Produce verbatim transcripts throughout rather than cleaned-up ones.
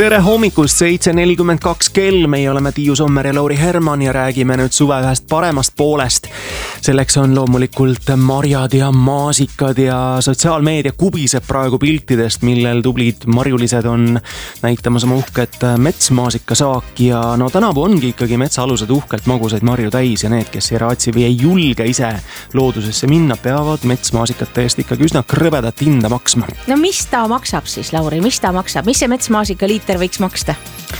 tere hommikust, seitse nelikümmend kaks kell, meie oleme Tiiu Sommer ja Lauri Herman ja räägime nüüd suve ühest paremast poolest. Selleks on loomulikult marjad ja maasikad ja sotsiaalmeedia kubiseb praegu piltidest, millel tublid marjulised on näitamas oma uhket metsmaasikasaaki ja no tänavu ongi ikkagi metsaalused uhkelt magusaid marju täis ja need, kes ei raatsi või ei julge ise loodusesse minna, peavad metsmaasikate eest ikkagi üsna krõbedat hinda maksma. No mis ta maksab siis, Lauri, mis ta maksab? Mis see metsmaasika liiter võiks maksta?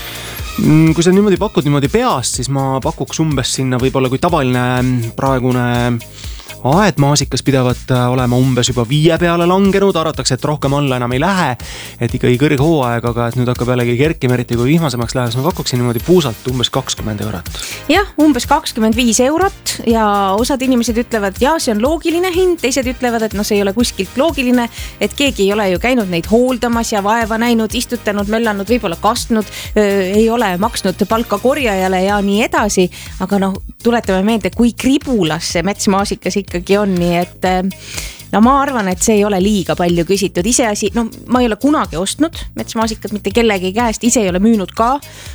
Kui sa niimoodi pakud niimoodi peast, siis ma pakuks umbes sinna võib-olla kui tavaline praegune aedmaasikas pidavat olema umbes juba viie peale langenud, arvatakse, et rohkem alla enam ei lähe, et ikkagi kõrghooaeg, aga et nüüd hakkab jällegi kerkima, eriti kui vihmasemaks läheb, siis ma pakuksin niimoodi puusalt umbes kakskümmend eurot. Jah, umbes kakskümmend viis eurot ja osad inimesed ütlevad, ja see on loogiline hind, teised ütlevad, et no see ei ole kuskilt loogiline, et keegi ei ole ju käinud neid hooldamas ja vaeva näinud, istutanud, möllanud, võib-olla kastnud, ei ole maksnud palka korjajale ja nii edasi, aga noh, tuletame meelde, kui kribulas see metsmaasikas ikkagi on, nii et no ma arvan, et see ei ole liiga palju küsitud. Ise asi, no ma ei ole kunagi ostnud metsmaasikat mitte kellegi käest, ise ei ole müünud ka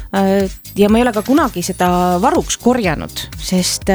ja ma ei ole ka kunagi seda varuks korjanud, sest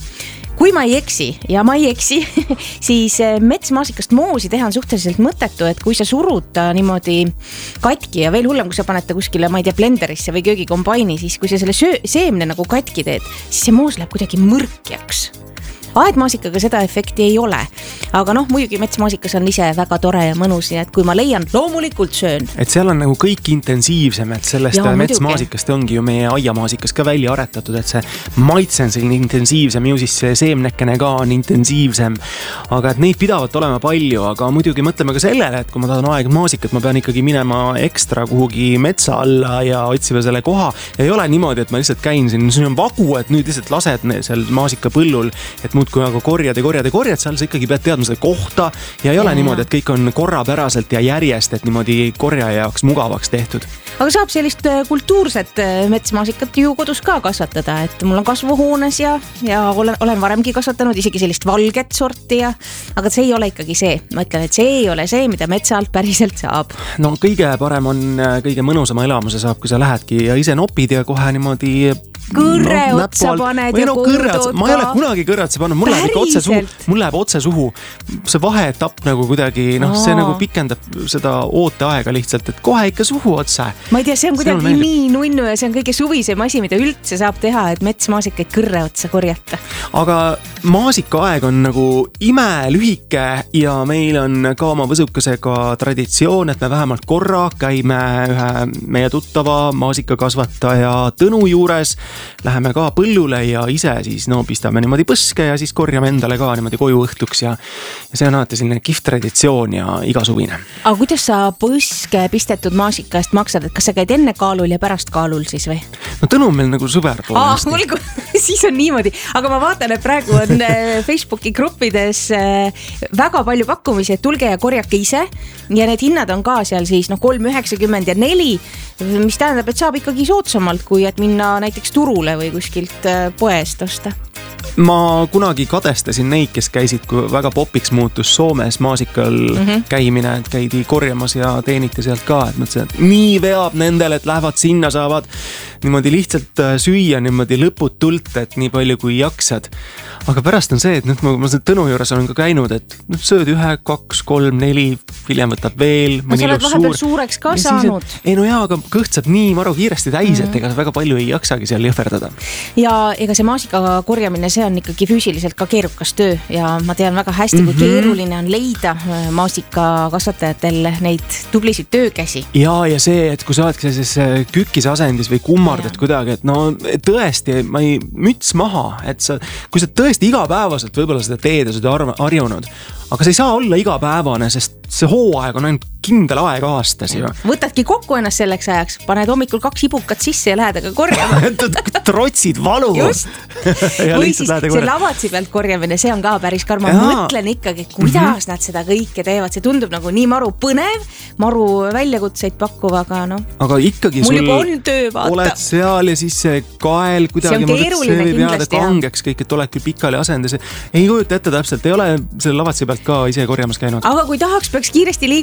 kui ma ei eksi ja ma ei eksi, siis metsmaasikast moosi teha on suhteliselt mõttetu, et kui sa surud ta niimoodi katki ja veel hullem, kui sa paned ta kuskile, ma ei tea, blenderisse või köögikombaini, siis kui sa selle söö, seemne nagu katki teed, siis see moos läheb kuidagi mõrkjaks. Aedmaasikaga seda efekti ei ole, aga noh, muidugi metsmaasikas on ise väga tore ja mõnus, nii et kui ma leian, loomulikult söön. Et seal on nagu kõik intensiivsem, et sellest ja, metsmaasikast ongi ju meie aiamaasikas ka välja aretatud, et see maitse on selline intensiivsem, ju siis see seemnekene ka on intensiivsem, aga et neid pidavat olema palju, aga muidugi mõtleme ka sellele, et kui ma tahan aegmaasikat, ma pean ikkagi minema ekstra kuhugi metsa alla ja otsima selle koha ja ei ole niimoodi, et ma lihtsalt käin siin, siin on vagu, et nüüd lihtsalt lased seal maasikapõllul, et muudkui aga korjad ja korjad ja korjad, seal sa ikkagi pead teadma seda kohta ja ei ole ja, niimoodi, et kõik on korrapäraselt ja järjest, et niimoodi korja jaoks mugavaks tehtud. Aga saab sellist kultuurset metsmaasikat ju kodus ka kasvatada, et mul on kasvuhoones ja, ja olen, olen varemgi kasvatanud isegi sellist valget sorti ja, aga see ei ole ikkagi see. Ma ütlen, et see ei ole see, mida metsa alt päriselt saab. No kõige parem on, kõige mõnusama elamuse saab, kui sa lähedki ja ise nopid ja kohe niimoodi kõrre no, otsa paned ja koodud. Ma ei ole kunagi kõrre otsa pannud, mul läheb, otse suhu, mul läheb otse suhu. See vaheetapp nagu kuidagi, noh, see nagu pikendab seda ooteaega lihtsalt, et kohe ikka suhu otse. Ma ei tea, see on kuidagi see nii nunnu ja see on kõige suvisem asi, mida üldse saab teha, et metsmaasikaid kõrre otsa korjata. Aga maasikaaeg on nagu imelühike ja meil on ka oma võsukesega traditsioon, et me vähemalt korra käime ühe meie tuttava maasikakasvataja Tõnu juures. Läheme ka põllule ja ise siis no pistame niimoodi põske ja siis korjame endale ka niimoodi koju õhtuks ja, ja see on alati selline kihvt traditsioon ja igasuvine. Aga kuidas sa põske pistetud maasika eest maksad, et kas sa käid enne kaalul ja pärast kaalul siis või? No Tõnu on meil nagu sõber Aa, mulgu, siis on niimoodi, aga ma vaatan, et praegu on Facebooki gruppides väga palju pakkumisi, et tulge ja korjake ise ja need hinnad on ka seal siis noh kolm üheksakümmend ja neli, mis tähendab, et saab ikkagi soodsamalt, kui et minna näiteks turule või kuskilt poest osta. Ma kunagi kadestasin neid, kes käisid, kui väga popiks muutus Soomes maasikal mm-hmm. käimine, et käidi korjamas ja teeniti sealt ka, et mõtlesin, et nii veab nendele, et lähevad sinna, saavad niimoodi lihtsalt süüa niimoodi lõputult, et nii palju kui jaksad. Aga pärast on see, et nüüd ma, ma Tõnu juures olen ka käinud, et nüüd sööd ühe, kaks, kolm, neli, hiljem võtab veel. No sa oled vahepeal suur. suureks ka ja saanud. Siis, et, ei no jaa, aga kõht saab nii maru kiiresti täis, mm-hmm. et ega väga palju ei jaksagi seal jõhverdada. Ja ega see maasika korjamine, see on ikkagi füüsiliselt ka keerukas töö ja ma tean väga hästi, kui mm-hmm. keeruline on leida maasika kasvatajatel neid tublisid töökäsi. Ja, ja see, et kui sa oledki sellises kükis asendis või kummardad ja. kuidagi, et no tõesti, ma ei müts maha, et sa, kui sa tõesti igapäevaselt võib-olla seda teed ja seda harjunud, aga see ei saa olla igapäevane, sest see hooaeg on ainult kindel aeg aastas ju. Võtadki kokku ennast selleks ajaks, paned hommikul kaks ibukat sisse ja lähed aga korjama. Trotsid valu. Just. Või siis see lavatsi pealt korjamine, see on ka päris karm. Ma mõtlen ikkagi, kuidas mm-hmm. nad seda kõike teevad. See tundub nagu nii maru põnev, maru väljakutseid pakkuv, aga noh. Aga ikkagi sul töö, oled seal ja siis see kael kuidagi mõttes kangeks kõik, et oled küll pikali asendis. Ei kujuta ette täpselt, ei ole selle lavatsi pealt ka ise korjamas käinud. Aga kui tahaks, peaks kiiresti liigutama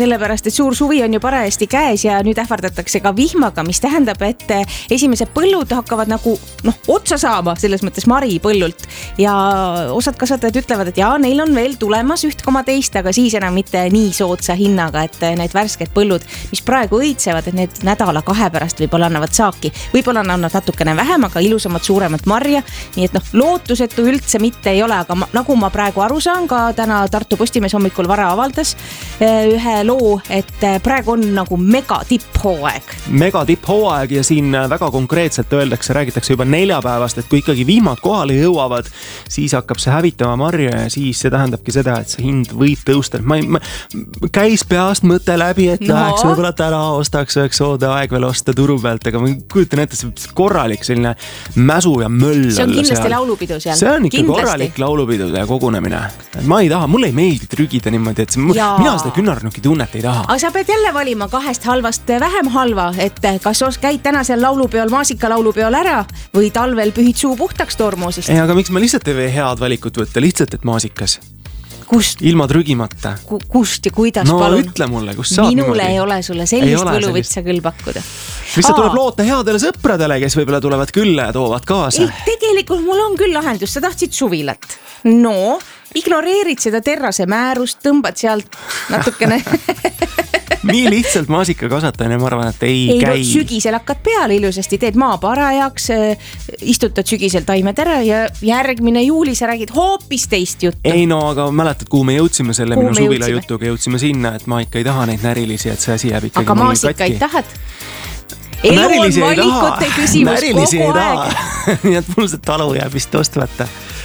sellepärast, et suur suvi on ju parajasti käes ja nüüd ähvardatakse ka vihmaga, mis tähendab, et esimesed põllud hakkavad nagu noh, otsa saama selles mõttes maripõllult ja osad kasvatajad ütlevad, et jaa, neil on veel tulemas üht koma teist, aga siis enam mitte nii soodsa hinnaga, et need värsked põllud, mis praegu õitsevad, et need nädala kahe pärast võib-olla annavad saaki, võib-olla annavad natukene vähem, aga ilusamad, suuremat marja, nii et noh, lootusetu üldse mitte ei ole, aga ma, nagu ma praegu aru saan, ka täna Tartu Postimees hommikul vara avaldas ühe loo, et praegu on nagu mega tipphooaeg. Mega tipphooaeg ja siin väga konkreetselt öeldakse, räägitakse juba neljapäevast, et kui ikkagi vihmad kohale jõuavad, siis hakkab see hävitama marja ja siis see tähendabki seda, et see hind võib tõusta. Ma, ma, käis peast mõte läbi, et no. läheks võib-olla täna ostaks, võiks oodata aeg veel osta turu pealt, aga ma kujutan ette, see korralik selline mäsu ja möll. See on kindlasti seal. laulupidu seal. See on ikka kindlasti. korralik laulupidu ja kogunemine. Ma ei taha, mulle ei meeldi trügida niimoodi, et see, mina seda künnarnuki tunnet ei taha. Aga sa pead jälle valima kahest halvast vähem halva, et kas käid täna seal laulupeol, maasika laulupeol ära või talvel pühid suu puhtaks tormusist. Ei, aga miks ma lihtsalt ei või head valikut võtta, lihtsalt, et maasikas? Kust? Ilma trügimata. Kust ja kuidas, no, palun? No ütle mulle, kust saab Minule niimoodi? Ei ole sulle sellist võluvitsa küll pakkuda. Mis see tuleb loota headele sõpradele, kes võib-olla tulevad külla ja toovad kaasa? Ei, tegelikult mul on küll lahendus, sa tahtsid suvilat. No, ignoreerid seda terrase määrust, tõmbad sealt natukene... nii lihtsalt maasika kasvatajana, ma arvan, et ei, ei käi. No, sügisel hakkad peale ilusasti, teed maa parajaks, istutad sügisel taimed ära ja järgmine juuli sa räägid hoopis teist juttu. Ei no, aga mäletad, kuhu me jõudsime selle kuhu minu suvila jõudsime? Jutuga, jõudsime sinna, et ma ikka ei taha neid närilisi, et see asi jääb ikkagi aga maasikaid tahad? Elu on valikute küsimus kogu aeg. nii et mul see talu jääb vist ostmata.